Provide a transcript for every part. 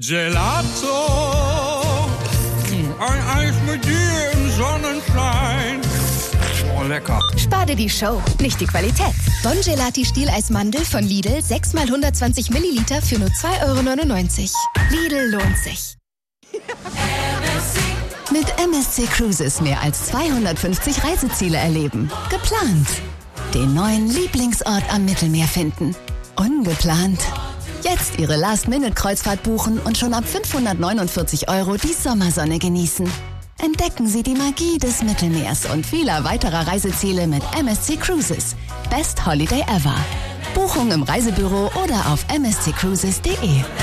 Gelato, ein Eis mit dir im Sonnenschein. Oh, lecker. Spar dir die Show, nicht die Qualität. Bon Gelati Stieleis Mandel von Lidl, 6 mal 120 Milliliter für nur 2,99 €. Lidl lohnt sich. Mit MSC Cruises mehr als 250 Reiseziele erleben. Geplant. Den neuen Lieblingsort am Mittelmeer finden. Ungeplant. Jetzt Ihre Last-Minute-Kreuzfahrt buchen und schon ab 549 € die Sommersonne genießen. Entdecken Sie die Magie des Mittelmeers und vieler weiterer Reiseziele mit MSC Cruises. Best Holiday ever. Buchung im Reisebüro oder auf msccruises.de.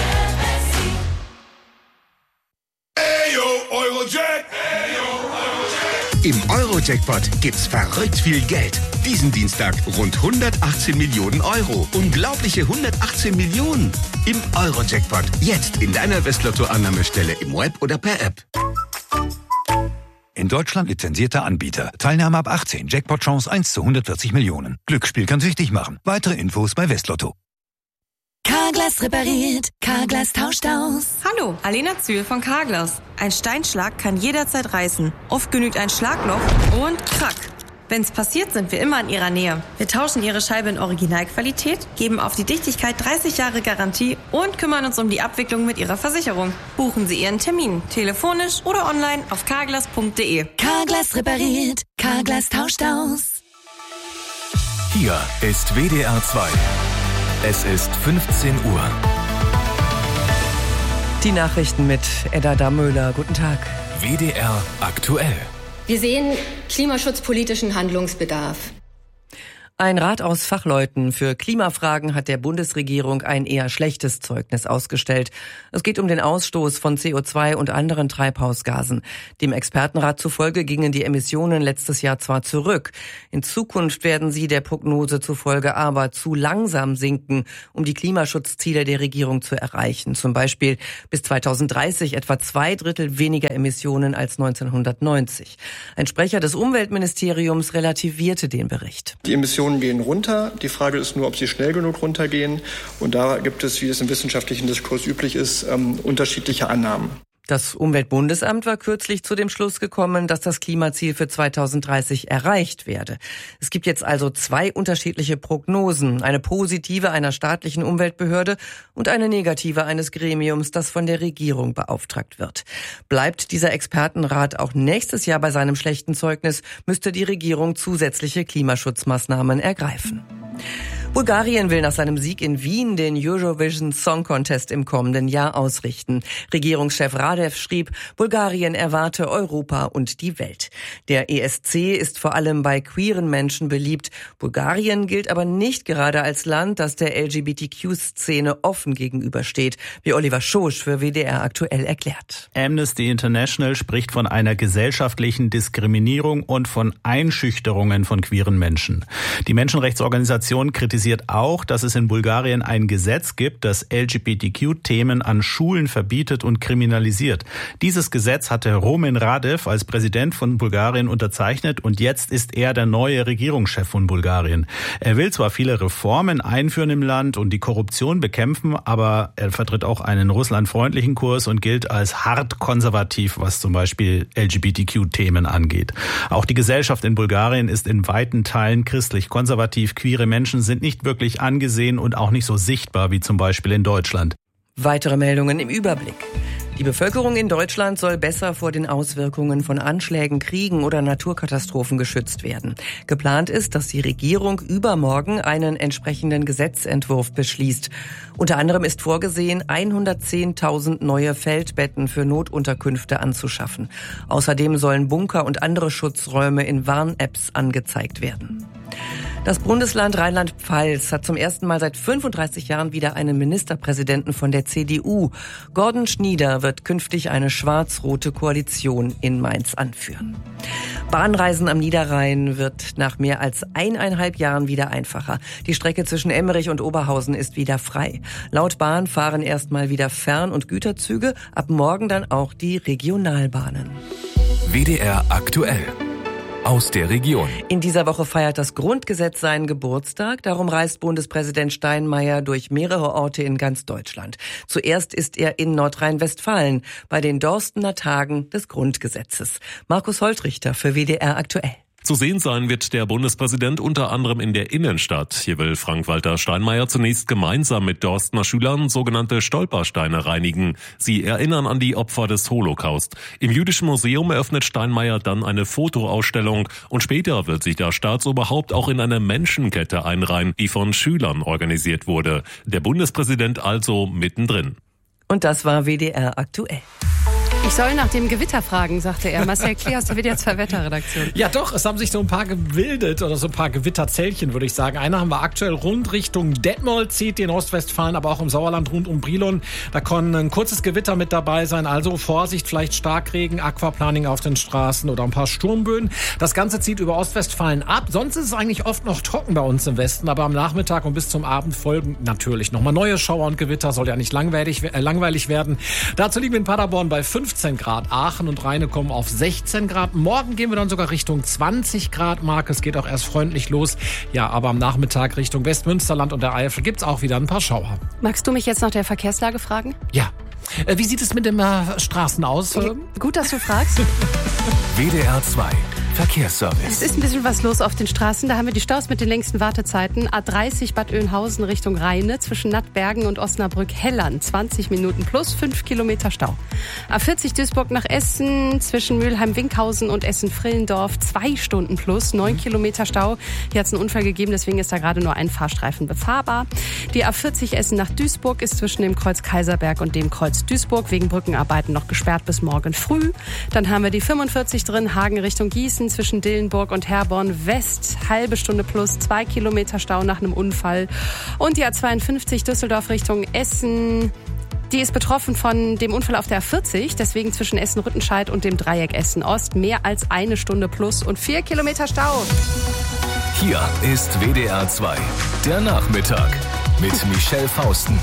Im Euro-Jackpot gibt's verrückt viel Geld. Diesen Dienstag rund 118 Millionen €. Unglaubliche 118 Millionen. Im Euro-Jackpot. Jetzt in deiner Westlotto-Annahmestelle im Web oder per App. In Deutschland lizenzierter Anbieter. Teilnahme ab 18. Jackpot-Chance 1 zu 140 Millionen. Glücksspiel kann süchtig machen. Weitere Infos bei Westlotto. Carglass repariert, Carglass tauscht aus. Hallo, Alena Zühl von Carglass. Ein Steinschlag kann jederzeit reißen. Oft genügt ein Schlagloch und krack. Wenn's passiert, sind wir immer in Ihrer Nähe. Wir tauschen Ihre Scheibe in Originalqualität, geben auf die Dichtigkeit 30 Jahre Garantie und kümmern uns um die Abwicklung mit Ihrer Versicherung. Buchen Sie Ihren Termin, telefonisch oder online auf carglass.de. Carglass repariert, Carglass tauscht aus. Hier ist WDR 2. Es ist 15 Uhr. Die Nachrichten mit Edda Dammöhler. Guten Tag. WDR aktuell. Wir sehen klimaschutzpolitischen Handlungsbedarf. Ein Rat aus Fachleuten für Klimafragen hat der Bundesregierung ein eher schlechtes Zeugnis ausgestellt. Es geht um den Ausstoß von CO2 und anderen Treibhausgasen. Dem Expertenrat zufolge gingen die Emissionen letztes Jahr zwar zurück. In Zukunft werden sie der Prognose zufolge aber zu langsam sinken, um die Klimaschutzziele der Regierung zu erreichen. Zum Beispiel bis 2030 etwa 2/3 weniger Emissionen als 1990. Ein Sprecher des Umweltministeriums relativierte den Bericht. Die Emissionen gehen runter. Die Frage ist nur, ob sie schnell genug runtergehen. Und da gibt es, wie es im wissenschaftlichen Diskurs üblich ist, unterschiedliche Annahmen. Das Umweltbundesamt war kürzlich zu dem Schluss gekommen, dass das Klimaziel für 2030 erreicht werde. Es gibt jetzt also 2 unterschiedliche Prognosen. Eine positive einer staatlichen Umweltbehörde und eine negative eines Gremiums, das von der Regierung beauftragt wird. Bleibt dieser Expertenrat auch nächstes Jahr bei seinem schlechten Zeugnis, müsste die Regierung zusätzliche Klimaschutzmaßnahmen ergreifen. Bulgarien will nach seinem Sieg in Wien den Eurovision Song Contest im kommenden Jahr ausrichten. Regierungschef Radev schrieb, Bulgarien erwarte Europa und die Welt. Der ESC ist vor allem bei queeren Menschen beliebt. Bulgarien gilt aber nicht gerade als Land, das der LGBTQ-Szene offen gegenübersteht, wie Oliver Schosch für WDR aktuell erklärt. Amnesty International spricht von einer gesellschaftlichen Diskriminierung und von Einschüchterungen von queeren Menschen. Die Menschenrechtsorganisation kritisiert auch, dass es in Bulgarien ein Gesetz gibt, das LGBTQ-Themen an Schulen verbietet und kriminalisiert. Dieses Gesetz hatte Roman Radev als Präsident von Bulgarien unterzeichnet und jetzt ist er der neue Regierungschef von Bulgarien. Er will zwar viele Reformen einführen im Land und die Korruption bekämpfen, aber er vertritt auch einen russlandfreundlichen Kurs und gilt als hart konservativ, was zum Beispiel LGBTQ-Themen angeht. Auch die Gesellschaft in Bulgarien ist in weiten Teilen christlich-konservativ. Queere Menschen sind nicht wirklich angesehen und auch nicht so sichtbar wie zum Beispiel in Deutschland. Weitere Meldungen im Überblick. Die Bevölkerung in Deutschland soll besser vor den Auswirkungen von Anschlägen, Kriegen oder Naturkatastrophen geschützt werden. Geplant ist, dass die Regierung übermorgen einen entsprechenden Gesetzentwurf beschließt. Unter anderem ist vorgesehen, 110.000 neue Feldbetten für Notunterkünfte anzuschaffen. Außerdem sollen Bunker und andere Schutzräume in Warn-Apps angezeigt werden. Das Bundesland Rheinland-Pfalz hat zum ersten Mal seit 35 Jahren wieder einen Ministerpräsidenten von der CDU. Gordon Schnieder wird künftig eine schwarz-rote Koalition in Mainz anführen. Bahnreisen am Niederrhein wird nach mehr als 1,5 Jahren wieder einfacher. Die Strecke zwischen Emmerich und Oberhausen ist wieder frei. Laut Bahn fahren erstmal wieder Fern- und Güterzüge, ab morgen dann auch die Regionalbahnen. WDR aktuell. aus der Region. In dieser Woche feiert das Grundgesetz seinen Geburtstag. Darum reist Bundespräsident Steinmeier durch mehrere Orte in ganz Deutschland. Zuerst ist er in Nordrhein-Westfalen bei den Dorstener Tagen des Grundgesetzes. Markus Holtrichter für WDR aktuell. Zu sehen sein wird der Bundespräsident unter anderem in der Innenstadt. Hier will Frank-Walter Steinmeier zunächst gemeinsam mit Dorstener Schülern sogenannte Stolpersteine reinigen. Sie erinnern an die Opfer des Holocaust. Im Jüdischen Museum eröffnet Steinmeier dann eine Fotoausstellung und später wird sich das Staatsoberhaupt auch in eine Menschenkette einreihen, die von Schülern organisiert wurde. Der Bundespräsident also mittendrin. Und das war WDR aktuell. Ich soll nach dem Gewitter fragen, sagte er. Marcel Klee aus der WDR 2 Wetterredaktion. Ja doch, es haben sich so ein paar gebildet oder so ein paar Gewitterzellchen, würde ich sagen. Eine haben wir aktuell rund Richtung Detmold, zieht in Ostwestfalen, aber auch im Sauerland rund um Brilon. Da kann ein kurzes Gewitter mit dabei sein, also Vorsicht, vielleicht Starkregen, Aquaplaning auf den Straßen oder ein paar Sturmböen. Das Ganze zieht über Ostwestfalen ab. Sonst ist es eigentlich oft noch trocken bei uns im Westen, aber am Nachmittag und bis zum Abend folgen natürlich nochmal neue Schauer und Gewitter. Soll ja nicht langweilig werden. Dazu liegen wir in Paderborn bei 15 Grad. Aachen und Rheine kommen auf 16 Grad. Morgen gehen wir dann sogar Richtung 20 Grad Marke. Es geht auch erst freundlich los. Ja, aber am Nachmittag Richtung Westmünsterland und der Eifel gibt's auch wieder ein paar Schauer. Magst du mich jetzt nach der Verkehrslage fragen? Ja. Wie sieht es mit den Straßen aus? Gut, dass du fragst. WDR 2 Verkehrsservice. Es ist ein bisschen was los auf den Straßen. Da haben wir die Staus mit den längsten Wartezeiten. A30 Bad Oeynhausen Richtung Rheine zwischen Nattbergen und Osnabrück-Hellern. 20 Minuten plus 5 Kilometer Stau. A40 Duisburg nach Essen zwischen Mülheim-Winkhausen und Essen-Frillendorf. 2 Stunden plus 9 Kilometer Stau. Hier hat es einen Unfall gegeben, deswegen ist da gerade nur ein Fahrstreifen befahrbar. Die A40 Essen nach Duisburg ist zwischen dem Kreuz Kaiserberg und dem Kreuz Duisburg wegen Brückenarbeiten noch gesperrt bis morgen früh. Dann haben wir die 45 drin, Hagen Richtung Gießen zwischen Dillenburg und Herborn West. Halbe Stunde plus 2 Kilometer Stau nach einem Unfall. Und die A52 Düsseldorf Richtung Essen. Die ist betroffen von dem Unfall auf der A40, deswegen zwischen Essen-Rüttenscheid und dem Dreieck Essen-Ost mehr als 1 Stunde plus und 4 Kilometer Stau. Hier ist WDR 2, der Nachmittag mit Michelle Fausten.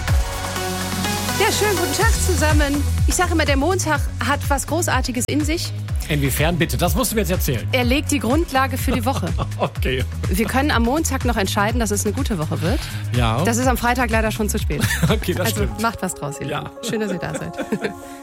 Ja, schönen guten Tag zusammen. Ich sage immer, der Montag hat was Großartiges in sich. Inwiefern bitte? Das musst du mir jetzt erzählen. Er legt die Grundlage für die Woche. Okay. Wir können am Montag noch entscheiden, dass es eine gute Woche wird. Ja. Das ist am Freitag leider schon zu spät. Okay, das also stimmt. Macht was draus, ihr Lieben. Schön, dass ihr da seid.